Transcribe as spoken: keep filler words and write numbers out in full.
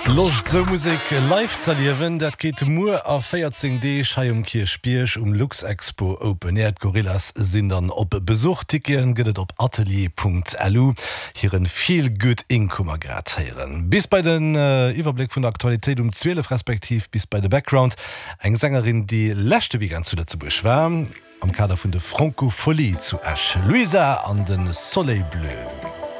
Locht so Musik live zerliewen, dat geht mu a vierzehn D Scheium Kirchbiersch um Lux Expo Open Air Gorillas sind dann op Besuchtickien gëtt op atelier punkt l u hierieren viel gut Inkommer grad heieren. Bis bei den äh, Überblick vun der Aktualität um zwölf respektiv bis bei de Background eng Sängerin die lächte wie ganz zu zu beschwärmen am Kader vun de Francophonie zu Ash Louisa an den Soleil Bleu.